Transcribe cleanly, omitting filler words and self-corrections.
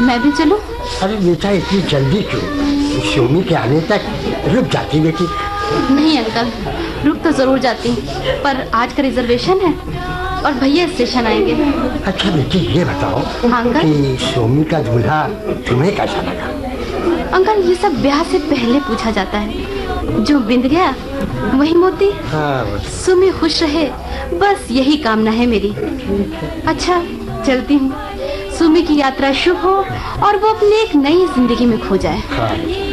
मैं भी चलूं? अरे बेटा इतनी जल्दी क्यों? सोमी के आने तक रुक जाती बेटी। नहीं अंकल, रुक तो जरूर जाती, पर आज का रिजर्वेशन है और भैया स्टेशन आएंगे। अच्छा बेटी ये बताओ कि सोमी का दूल्हा तुम्हें कैसा लगा? अंकल ये सब ब्याह से पहले पूछा जाता है, जो बिंद गया वही मोती। हाँ। सुमी खुश रहे बस यही कामना है मेरी। अच्छा चलती हूँ, सुमी की यात्रा शुभ हो और वो अपनी एक नई जिंदगी में खो जाए। हाँ।